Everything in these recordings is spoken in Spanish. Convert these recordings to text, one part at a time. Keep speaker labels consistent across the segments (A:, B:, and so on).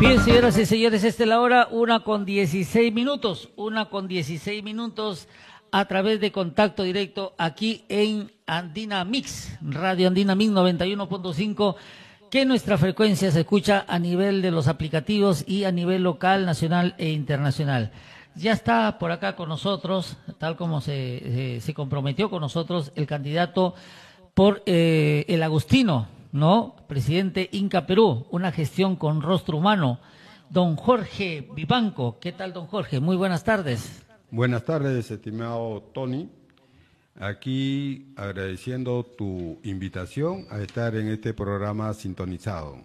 A: Bien, señoras y señores, esta es la hora, 1:16, 1:16 a través de contacto directo aquí en Andina Mix, Radio Andina Mix 91.5, que nuestra frecuencia se escucha a nivel de los aplicativos y a nivel local, nacional e internacional. Ya está por acá con nosotros, tal como se comprometió con nosotros, el candidato por el Agustino, ¿no? Presidente Inca Perú, una gestión con rostro humano. Don Jorge Vivanco, ¿qué tal, don Jorge? Muy buenas tardes.
B: Buenas tardes, estimado Tony. Aquí agradeciendo tu invitación a estar en este programa sintonizado.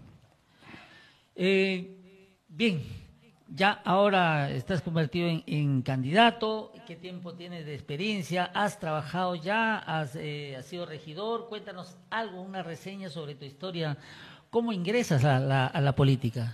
A: Bien, ya ahora estás convertido en candidato. ¿Qué tiempo tienes de experiencia? ¿Has trabajado ya? ¿Has sido regidor? Cuéntanos algo, una reseña sobre tu historia. ¿Cómo ingresas a la política?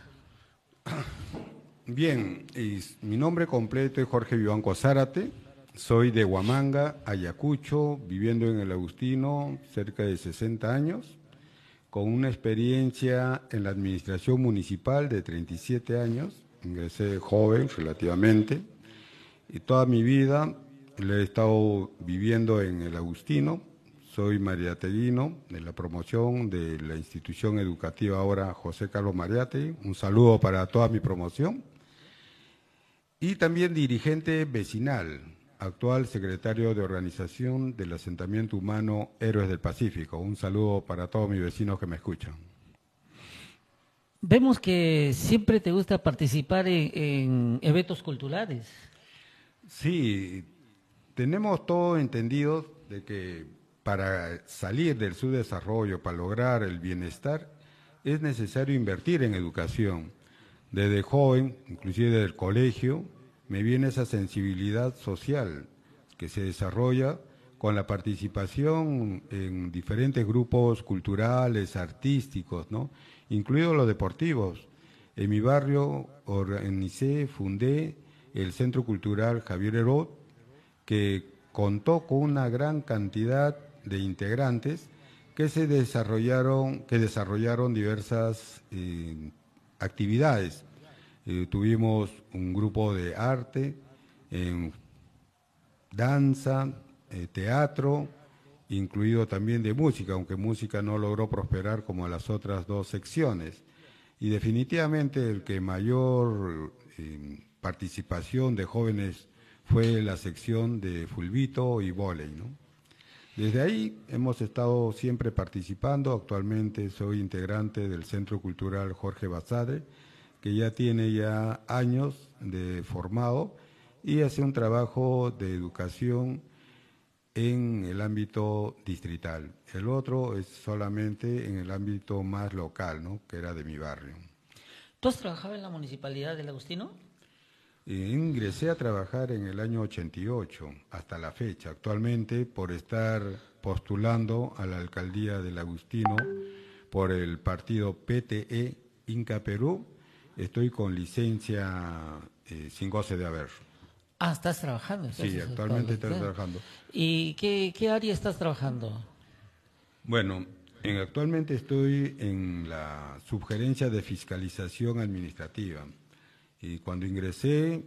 B: Bien, mi nombre completo es Jorge Vivanco Zárate. Soy de Huamanga, Ayacucho, viviendo en el Agustino cerca de 60 años, con una experiencia en la administración municipal de 37 años. Ingresé joven relativamente y toda mi vida la he estado viviendo en el Agustino. Soy mariateguino de la promoción de la institución educativa ahora José Carlos Mariátegui. Un saludo para toda mi promoción. Y también dirigente vecinal, actual secretario de organización del asentamiento humano Héroes del Pacífico. Un saludo para todos mis vecinos que me escuchan.
A: Vemos que siempre te gusta participar en eventos culturales.
B: Sí, tenemos todo entendido de que para salir del subdesarrollo, para lograr el bienestar, es necesario invertir en educación. Desde joven, inclusive desde el colegio, me viene esa sensibilidad social que se desarrolla con la participación en diferentes grupos culturales, artísticos, ¿no? Incluidos los deportivos. En mi barrio fundé el Centro Cultural Javier Heró, que contó con una gran cantidad de integrantes que desarrollaron diversas actividades. Tuvimos un grupo de arte, danza, teatro, incluido también de música, aunque música no logró prosperar como las otras dos secciones. Y definitivamente el que mayor participación de jóvenes fue la sección de fulbito y vóley, ¿no? Desde ahí hemos estado siempre participando. Actualmente soy integrante del Centro Cultural Jorge Basadre, que ya tiene años de formado y hace un trabajo de educación en el ámbito distrital. El otro es solamente en el ámbito más local, ¿no? Que era de mi barrio.
A: ¿Tú has trabajado en la Municipalidad del Agustino?
B: Ingresé a trabajar en el año 88, hasta la fecha. Actualmente, por estar postulando a la alcaldía del Agustino por el partido PTE Inca Perú, estoy con licencia sin goce de haber.
A: Ah, estás trabajando.
B: Sí, actualmente estoy trabajando.
A: ¿Y qué área estás trabajando?
B: Bueno, actualmente estoy en la subgerencia de fiscalización administrativa. Y cuando ingresé,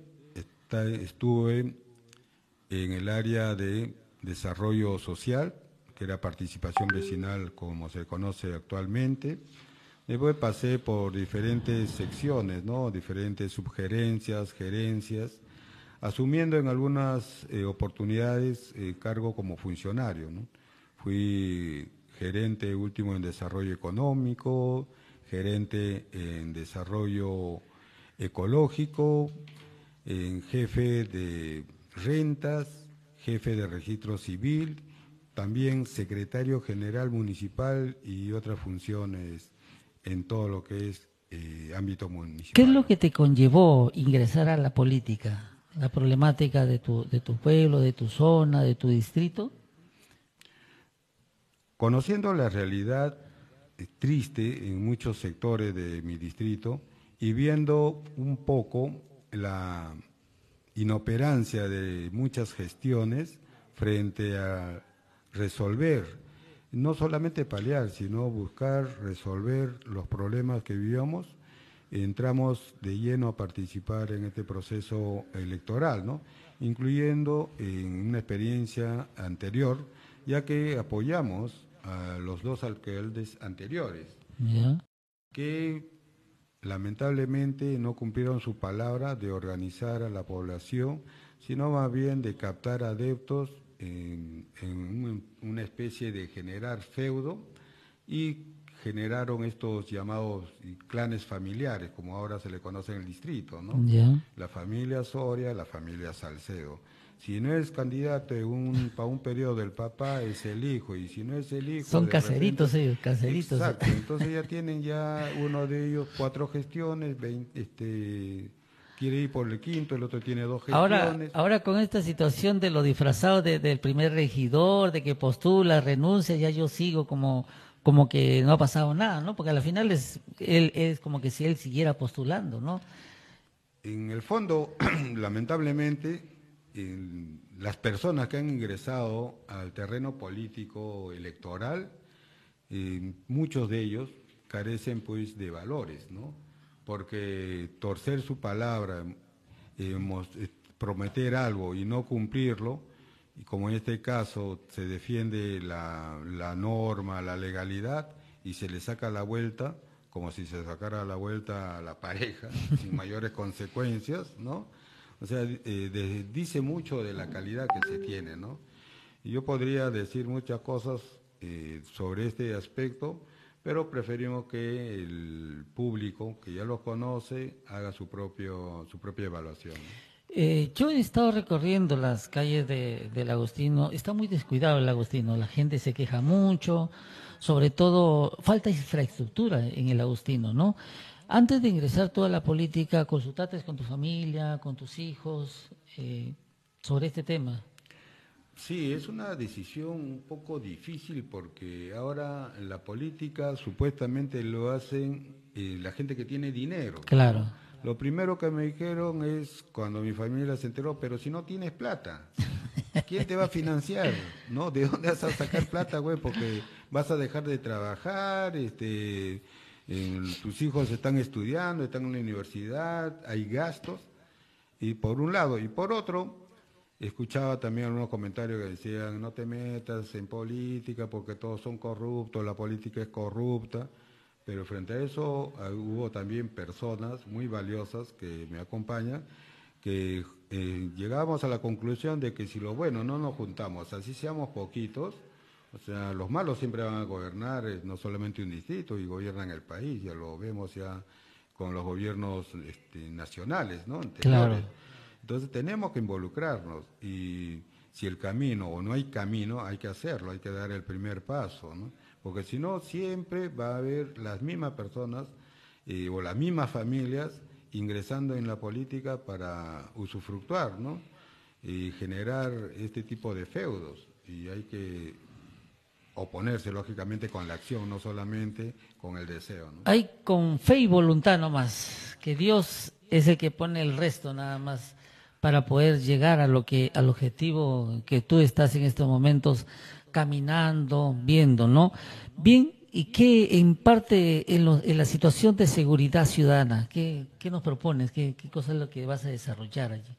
B: estuve en el área de desarrollo social, que era participación vecinal, como se conoce actualmente. Después pasé por diferentes secciones, ¿no? Diferentes subgerencias, gerencias, asumiendo en algunas oportunidades cargo como funcionario, ¿no? Fui gerente último en desarrollo económico, gerente en desarrollo ecológico, en jefe de rentas, jefe de registro civil, también secretario general municipal y otras funciones en todo lo que es ámbito municipal.
A: ¿Qué es lo que te conllevó ingresar a la política? ¿La problemática de tu pueblo, de tu zona, de tu distrito?
B: Conociendo la realidad triste en muchos sectores de mi distrito y viendo un poco la inoperancia de muchas gestiones frente a resolver, no solamente paliar, sino buscar resolver los problemas que vivíamos, entramos de lleno a participar en este proceso electoral, ¿no? Incluyendo en una experiencia anterior, ya que apoyamos a los dos alcaldes anteriores,
A: Ya.
B: que lamentablemente no cumplieron su palabra de organizar a la población, sino más bien de captar adeptos en una especie de generar feudo, y generaron estos llamados clanes familiares, como ahora se le conoce en el distrito, ¿no?
A: Ya.
B: La familia Soria, la familia Salcedo. Si no es candidato para un periodo del papá, es el hijo, y si no es el hijo,
A: Son
B: de repente...
A: caseritos ellos, caseritos.
B: Exacto, entonces ya tienen ya uno de ellos 4 gestiones, quiere ir por el quinto, el otro tiene 2 gestiones.
A: Ahora con esta situación de lo disfrazado del primer regidor, de que postula, renuncia, ya yo sigo como que no ha pasado nada, ¿no? Porque al final él es como que si él siguiera postulando, ¿no?
B: En el fondo, lamentablemente, las personas que han ingresado al terreno político electoral, muchos de ellos carecen pues de valores, ¿no? Porque torcer su palabra, prometer algo y no cumplirlo, y como en este caso se defiende la norma, la legalidad, y se le saca la vuelta, como si se sacara la vuelta a la pareja, sin mayores consecuencias, ¿no? O sea, dice mucho de la calidad que se tiene, ¿no? Y yo podría decir muchas cosas sobre este aspecto, pero preferimos que el público, que ya los conoce, haga su propia evaluación, ¿no?
A: Yo he estado recorriendo las calles del Agustino, está muy descuidado el Agustino, la gente se queja mucho, sobre todo falta infraestructura en el Agustino, ¿no? Antes de ingresar toda la política, consultaste con tu familia, con tus hijos, sobre este tema.
B: Sí, es una decisión un poco difícil porque ahora la política supuestamente lo hacen la gente que tiene dinero,
A: Claro.
B: ¿no? Lo primero que me dijeron es cuando mi familia se enteró, pero si no tienes plata, ¿quién te va a financiar? ¿No? ¿De dónde vas a sacar plata, güey? Porque vas a dejar de trabajar, tus hijos están estudiando, están en la universidad, hay gastos, y por un lado, y por otro, escuchaba también algunos comentarios que decían, no te metas en política porque todos son corruptos, la política es corrupta, pero frente a eso hubo también personas muy valiosas que me acompañan, que llegamos a la conclusión de que si lo bueno no nos juntamos, así seamos poquitos, o sea, los malos siempre van a gobernar no solamente un distrito, y gobiernan el país, ya lo vemos ya con los gobiernos nacionales, ¿no?
A: Claro.
B: Anteriores. Entonces tenemos que involucrarnos, y si el camino o no hay camino, hay que hacerlo, hay que dar el primer paso, ¿no? Porque si no, siempre va a haber las mismas personas o las mismas familias ingresando en la política para usufructuar, ¿no? Y generar este tipo de feudos, y hay que oponerse lógicamente con la acción, no solamente con el deseo, ¿no?
A: Hay con fe y voluntad nomás, que Dios es el que pone el resto nada más para poder llegar al objetivo que tú estás en estos momentos caminando, viendo, ¿no? Bien, ¿y qué en parte en la situación de seguridad ciudadana, qué nos propones? ¿Qué cosa es lo que vas a desarrollar allí?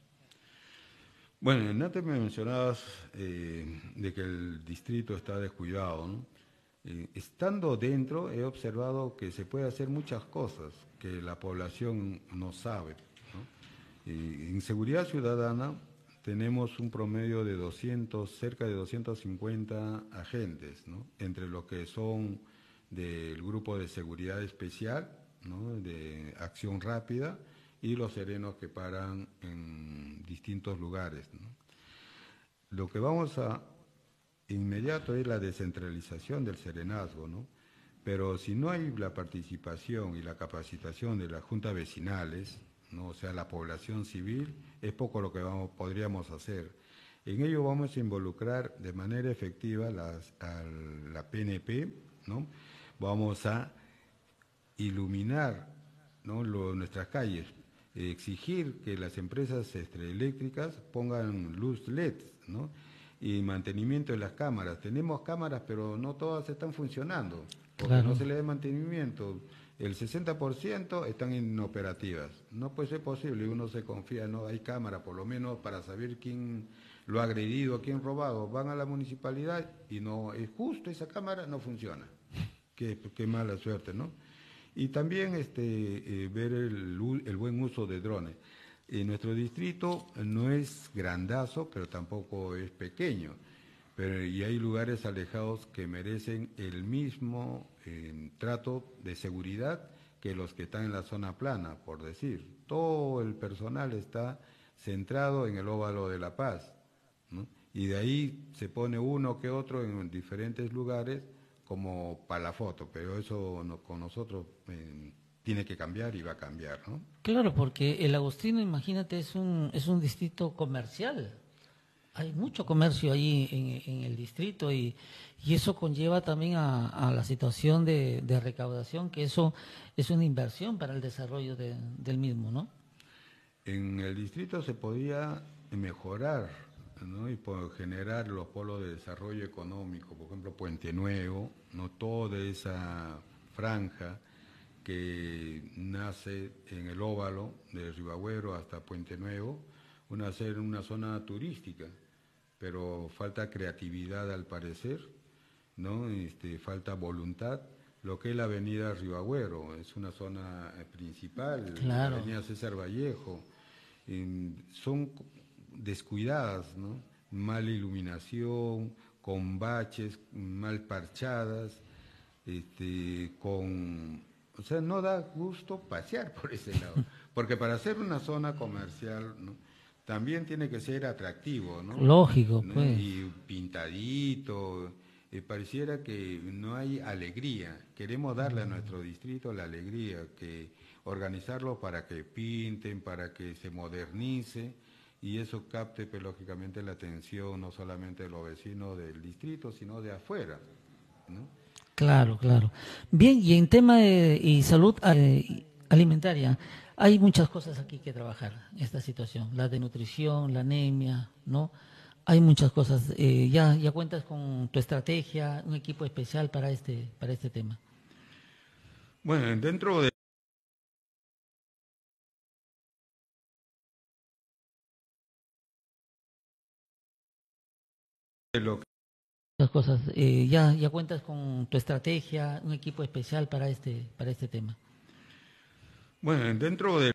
B: Bueno, antes me mencionabas de que el distrito está descuidado, ¿no? Estando dentro he observado que se puede hacer muchas cosas que la población no sabe, ¿no? En seguridad ciudadana tenemos un promedio de cerca de 250 agentes, ¿no? Entre los que son del grupo de seguridad especial, ¿no? De acción rápida, y los serenos que paran en distintos lugares, ¿no? Lo que vamos a inmediato es la descentralización del serenazgo, ¿no? Pero si no hay la participación y la capacitación de las juntas vecinales, ¿no? O sea, la población civil, es poco lo que podríamos hacer. En ello vamos a involucrar de manera efectiva a la PNP, ¿no? Vamos a iluminar, ¿no? Nuestras calles, exigir que las empresas eléctricas pongan luz LED, ¿no? Y mantenimiento de las cámaras. Tenemos cámaras, pero no todas están funcionando, porque
A: Claro.
B: no se le da mantenimiento. el 60% están inoperativas. No puede ser posible, uno se confía, no hay cámara, por lo menos para saber quién lo ha agredido, quién robado. Van a la municipalidad y no, es justo esa cámara no funciona. Qué mala suerte, ¿no? Y también ver el buen uso de drones. Nuestro distrito no es grandazo, pero tampoco es pequeño. Y hay lugares alejados que merecen el mismo trato de seguridad que los que están en la zona plana, por decir. Todo el personal está centrado en el óvalo de La Paz, ¿no? Y de ahí se pone uno que otro en diferentes lugares como para la foto, pero eso no, con nosotros tiene que cambiar y va a cambiar, ¿no?
A: Claro, porque el Agustino, imagínate, es un distrito comercial. Hay mucho comercio allí en el distrito y eso conlleva también a la situación de recaudación, que eso es una inversión para el desarrollo del mismo, ¿no?
B: En el distrito se podía mejorar, ¿no? Y por generar los polos de desarrollo económico, por ejemplo, Puente Nuevo, ¿no? Toda esa franja que nace en el óvalo de Ribagüero hasta Puente Nuevo, ser una zona turística, pero falta creatividad al parecer, ¿no? Falta voluntad. Lo que es la avenida Ribagüero, es una zona principal,
A: Claro.
B: la avenida César Vallejo, son descuidadas, ¿no? Mala iluminación, con baches, mal parchadas, o sea, no da gusto pasear por ese lado, porque para hacer una zona comercial, ¿no? También tiene que ser atractivo, ¿no?
A: Lógico,
B: ¿no?
A: pues.
B: Y pintadito, pareciera que no hay alegría. Queremos darle a nuestro distrito la alegría, que organizarlo para que pinten, para que se modernice y eso capte, pues, lógicamente la atención no solamente de los vecinos del distrito, sino de afuera, ¿no?
A: Claro, claro. Bien, y en tema y salud alimentaria, hay muchas cosas aquí que trabajar, esta situación, la de nutrición, la anemia, ¿no? Hay muchas cosas. Ya cuentas con tu estrategia, un equipo especial para este tema.
B: Bueno, dentro de lo que
A: Muchas cosas. Ya cuentas con tu estrategia, un equipo especial para este tema.
B: bueno, dentro de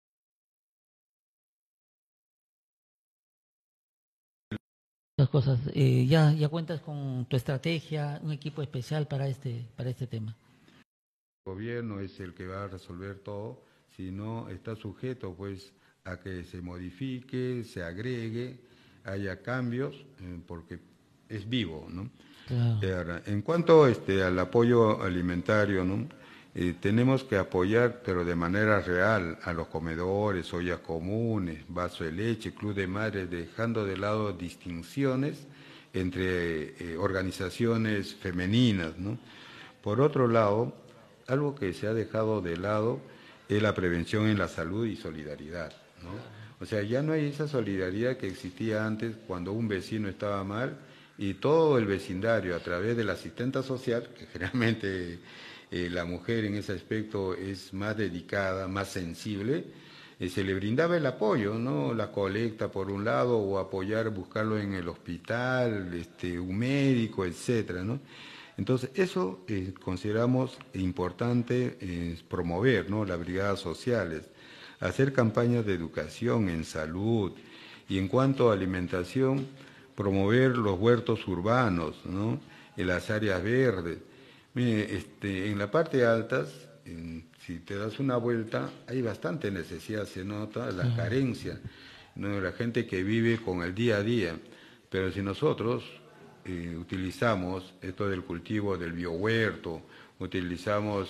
A: Muchas cosas. Ya cuentas con tu estrategia, un equipo especial para este tema.
B: gobierno es el que va a resolver todo, sino está sujeto, pues, a que se modifique, se agregue, haya cambios, porque es vivo, ¿no?
A: Claro.
B: Ahora, en cuanto al apoyo alimentario, ¿no? Tenemos que apoyar, pero de manera real, a los comedores, ollas comunes, vaso de leche, club de madres, dejando de lado distinciones entre organizaciones femeninas, ¿no? Por otro lado, algo que se ha dejado de lado es la prevención en la salud y solidaridad, ¿no? O sea, ya no hay esa solidaridad que existía antes cuando un vecino estaba mal y todo el vecindario a través de la asistenta social, que generalmente la mujer en ese aspecto es más dedicada, más sensible, se le brindaba el apoyo, ¿no? La colecta por un lado o apoyar, buscarlo en el hospital, un médico, etcétera, ¿no? Entonces, eso consideramos importante promover, ¿no? Las brigadas sociales, hacer campañas de educación en salud y en cuanto a alimentación, promover los huertos urbanos, ¿no? En las áreas verdes. Mire, en la parte altas, si te das una vuelta, hay bastante necesidad, se nota la carencia, ¿no? La gente que vive con el día a día, pero si nosotros utilizamos esto del cultivo del biohuerto, utilizamos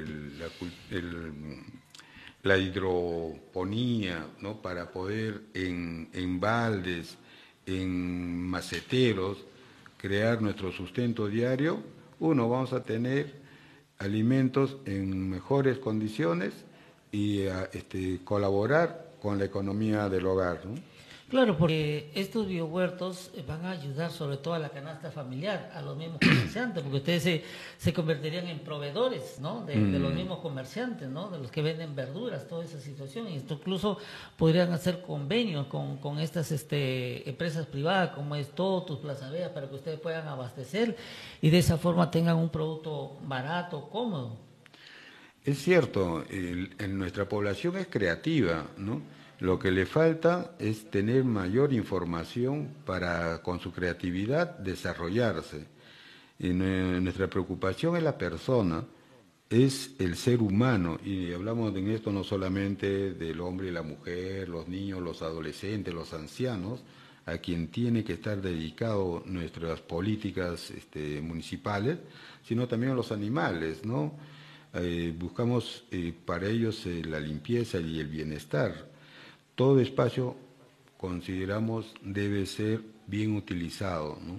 B: la hidroponía, ¿no? Para poder en baldes, en maceteros, crear nuestro sustento diario, vamos a tener alimentos en mejores condiciones y colaborar con la economía del hogar, ¿no?
A: Claro, porque estos biohuertos van a ayudar sobre todo a la canasta familiar, a los mismos comerciantes, porque ustedes se convertirían en proveedores, ¿no? De los mismos comerciantes, ¿no? De los que venden verduras, toda esa situación. Y esto incluso podrían hacer convenios con estas empresas privadas como es Totus, Plaza Vea, para que ustedes puedan abastecer y de esa forma tengan un producto barato, cómodo.
B: Es cierto, en nuestra población es creativa, ¿no? Lo que le falta es tener mayor información para, con su creatividad, desarrollarse. Nuestra preocupación es la persona, es el ser humano, y hablamos en esto no solamente del hombre y la mujer, los niños, los adolescentes, los ancianos, a quien tiene que estar dedicado nuestras políticas municipales, sino también a los animales, ¿no? Buscamos para ellos la limpieza y el bienestar. Todo espacio, consideramos, debe ser bien utilizado, ¿no?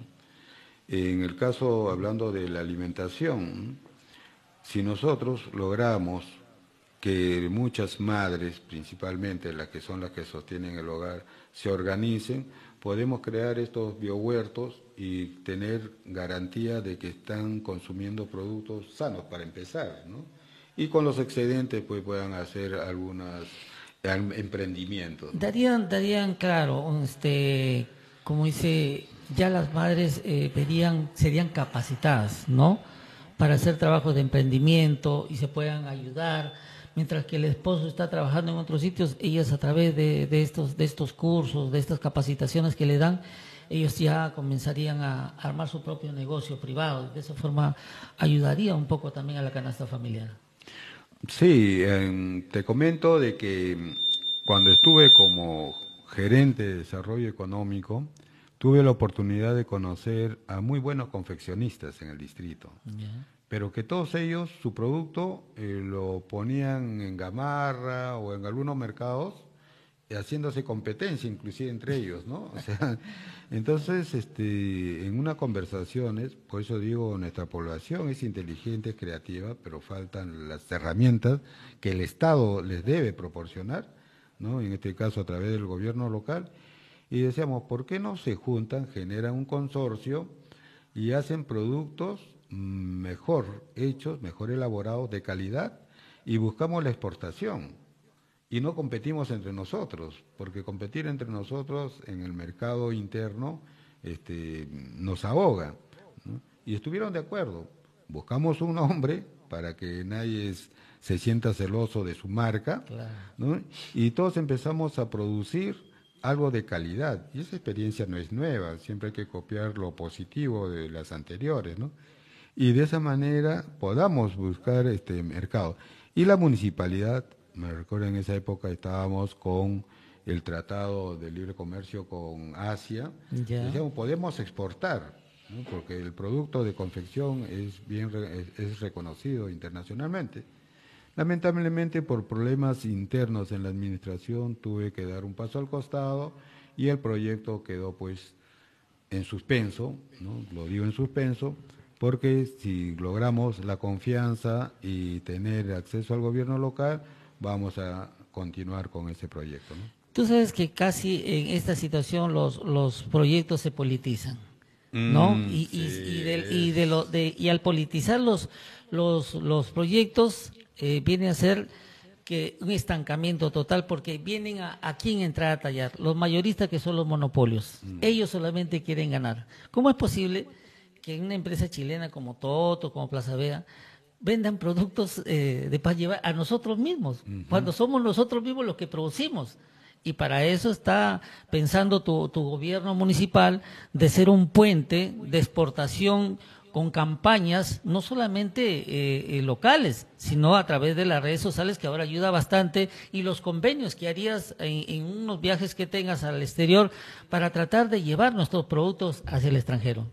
B: En el caso, hablando de la alimentación, ¿no? Si nosotros logramos que muchas madres, principalmente las que son las que sostienen el hogar, se organicen, podemos crear estos biohuertos y tener garantía de que están consumiendo productos sanos para empezar, ¿no? Y con los excedentes pues puedan hacer algunos emprendimientos, ¿no?
A: Darían, claro, como dice, ya las madres serían capacitadas, ¿no? Para hacer trabajos de emprendimiento y se puedan ayudar, mientras que el esposo está trabajando en otros sitios, ellas a través de estos cursos, de estas capacitaciones que le dan, ellos ya comenzarían a armar su propio negocio privado. De esa forma ayudaría un poco también a la canasta familiar.
B: Sí, te comento de que cuando estuve como gerente de desarrollo económico, tuve la oportunidad de conocer a muy buenos confeccionistas en el distrito,
A: Ya.
B: pero que todos ellos su producto lo ponían en Gamarra o en algunos mercados, haciéndose competencia inclusive entre ellos, ¿no? O sea, entonces, en unas conversaciones, por eso digo, nuestra población es inteligente, es creativa, pero faltan las herramientas que el Estado les debe proporcionar, ¿no? En este caso a través del gobierno local, y decíamos, ¿por qué no se juntan, generan un consorcio y hacen productos mejor hechos, mejor elaborados, de calidad, y buscamos la exportación? Y no competimos entre nosotros, porque competir entre nosotros en el mercado interno nos ahoga, ¿no? Y estuvieron de acuerdo. Buscamos un nombre para que nadie se sienta celoso de su marca,
A: Claro.
B: ¿no? Y todos empezamos a producir algo de calidad. Y esa experiencia no es nueva, siempre hay que copiar lo positivo de las anteriores, ¿no? Y de esa manera podamos buscar este mercado. Y la municipalidad, me recuerdo en esa época estábamos con el Tratado de Libre Comercio con Asia,
A: Ya.
B: decíamos, podemos exportar, ¿no? Porque el producto de confección es reconocido internacionalmente. Lamentablemente, por problemas internos en la administración, tuve que dar un paso al costado y el proyecto quedó pues en suspenso, ¿no? Lo digo en suspenso, porque si logramos la confianza y tener acceso al gobierno local, vamos a continuar con ese proyecto, ¿no?
A: Tú sabes que casi en esta situación los proyectos se politizan, ¿no? Y al politizar los proyectos viene a ser que un estancamiento total, porque vienen a quién entrar a tallar, los mayoristas, que son los monopolios. Ellos solamente quieren ganar. ¿Cómo es posible que una empresa chilena como Toto, como Plaza Vea, vendan productos de para llevar a nosotros mismos, cuando somos nosotros mismos los que producimos? Y para eso está pensando tu gobierno municipal de ser un puente de exportación con campañas no solamente locales, sino a través de las redes sociales, que ahora ayuda bastante, y los convenios que harías en unos viajes que tengas al exterior para tratar de llevar nuestros productos hacia el extranjero.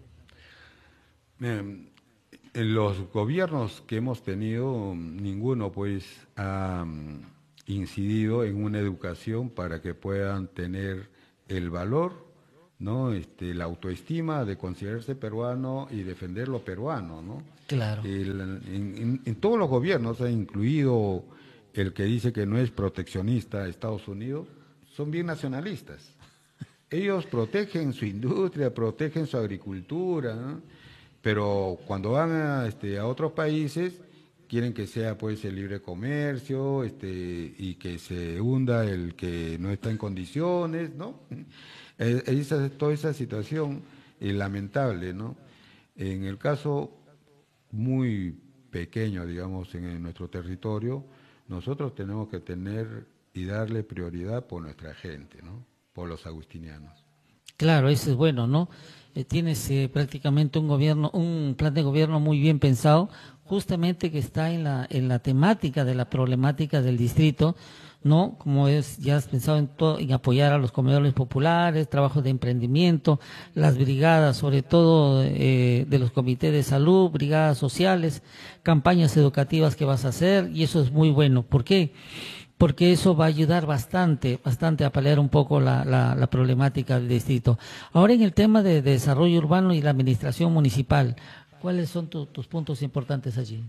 B: En los gobiernos que hemos tenido, ninguno pues ha incidido en una educación para que puedan tener el valor, ¿no? La autoestima de considerarse peruano y defender lo peruano, ¿no?
A: Claro.
B: En todos los gobiernos, incluido el que dice que no es proteccionista, Estados Unidos, son bien nacionalistas. ellos protegen su industria, protegen su agricultura, ¿no? Pero cuando van a otros países quieren que sea pues el libre comercio, y que se hunda el que no está en condiciones, ¿no? Toda esa situación lamentable, ¿no? En el caso muy pequeño, digamos, en nuestro territorio, nosotros tenemos que tener y darle prioridad por nuestra gente, ¿no? Por los agustinianos.
A: Claro, eso es bueno, ¿no? Tienes prácticamente un plan de gobierno muy bien pensado, justamente que está en la temática de la problemática del distrito, ¿no? Como es, ya has pensado en apoyar a los comedores populares, trabajos de emprendimiento, las brigadas, sobre todo de los comités de salud, brigadas sociales, campañas educativas que vas a hacer, y eso es muy bueno. ¿Por qué? Porque eso va a ayudar bastante a paliar un poco la problemática del distrito. Ahora en el tema de desarrollo urbano y la administración municipal, ¿cuáles son tus puntos importantes allí?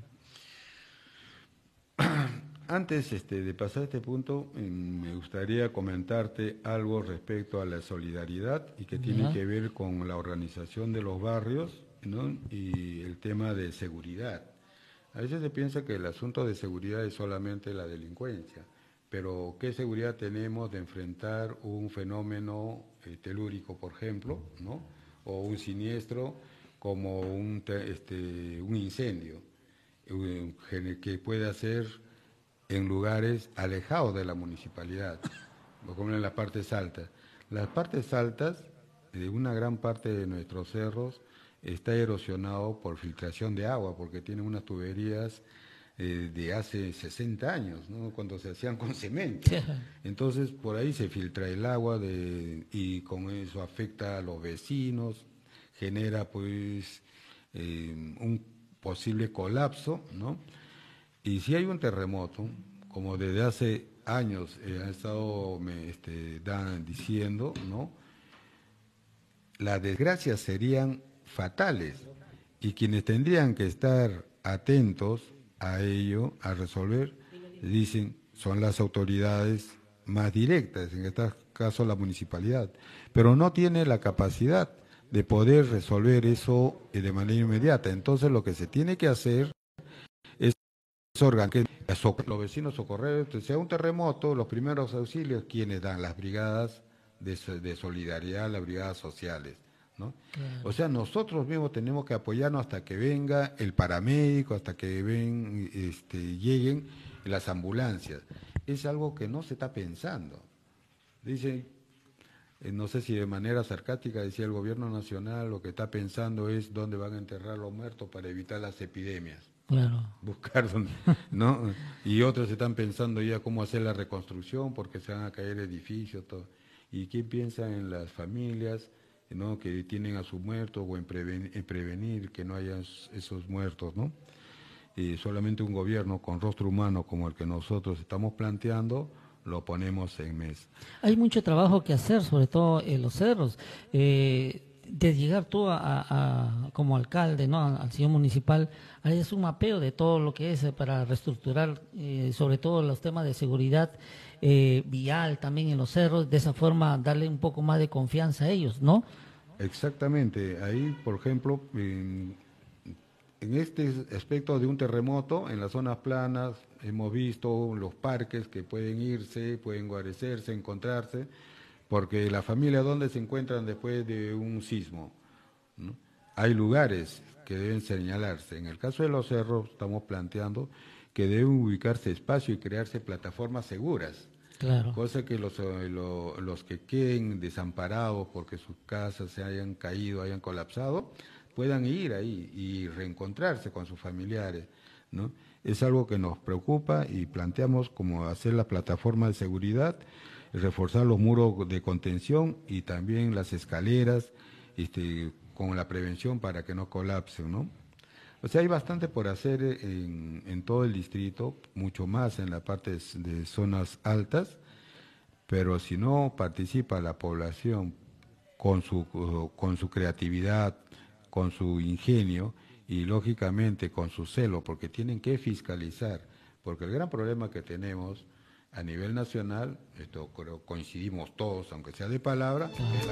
B: Antes de pasar a este punto, me gustaría comentarte algo respecto a la solidaridad y que tiene que ver con la organización de los barrios, ¿no? Y el tema de seguridad. A veces se piensa que el asunto de seguridad es solamente la delincuencia, pero ¿qué seguridad tenemos de enfrentar un fenómeno telúrico, por ejemplo, ¿no? O un siniestro como un incendio que puede hacer en lugares alejados de la municipalidad, como en las partes altas. Las partes altas, de una gran parte de nuestros cerros, está erosionado por filtración de agua, porque tienen unas tuberías de hace 60 años, ¿no? Cuando se hacían con cemento. Entonces, por ahí se filtra el agua y con eso afecta a los vecinos, genera pues un posible colapso, ¿no? Y si hay un terremoto, como desde hace años han estado diciendo, ¿no? Las desgracias serían fatales y quienes tendrían que estar atentos a ello, a resolver, dicen, son las autoridades más directas, en este caso la municipalidad, pero no tiene la capacidad de poder resolver eso de manera inmediata. Entonces lo que se tiene que hacer es organizar los vecinos socorrer, sea un terremoto, los primeros auxilios, quienes dan las brigadas de solidaridad, las brigadas sociales, ¿no? Claro. O sea, nosotros mismos tenemos que apoyarnos hasta que venga el paramédico, hasta que lleguen las ambulancias. Es algo que no se está pensando. Dicen, no sé si de manera sarcástica decía el gobierno nacional, lo que está pensando es dónde van a enterrar los muertos para evitar las epidemias. Claro. Buscar dónde, ¿no? Y otros están pensando ya cómo hacer la reconstrucción porque se van a caer edificios, todo. ¿Y quién piensa en las familias, ¿no? Que tienen a sus muertos o en prevenir que no haya esos muertos, ¿no? Y solamente un gobierno con rostro humano como el que nosotros estamos planteando lo ponemos en mesa.
A: Hay mucho trabajo que hacer, sobre todo en los cerros. De llegar tú como alcalde, ¿no? Al señor municipal, es un mapeo de todo lo que es para reestructurar, sobre todo los temas de seguridad vial también en los cerros, de esa forma darle un poco más de confianza a ellos, ¿no?
B: Exactamente. Ahí, por ejemplo, en este aspecto de un terremoto, en las zonas planas, hemos visto los parques que pueden irse, pueden guarecerse, encontrarse, porque la familia, ¿dónde se encuentran después de un sismo? ¿No? Hay lugares que deben señalarse. En el caso de los cerros, estamos planteando que deben ubicarse espacio y crearse plataformas seguras. Claro. Cosa que los que queden desamparados porque sus casas se hayan caído, hayan colapsado, puedan ir ahí y reencontrarse con sus familiares, ¿no? Es algo que nos preocupa y planteamos como hacer la plataforma de seguridad, reforzar los muros de contención y también las escaleras, con la prevención para que no colapsen, ¿no? O sea, hay bastante por hacer en todo el distrito, mucho más en la parte de zonas altas, pero si no participa la población con su creatividad, con su ingenio y lógicamente con su celo, porque tienen que fiscalizar, porque el gran problema que tenemos a nivel nacional, esto creo coincidimos todos, aunque sea de palabra, es la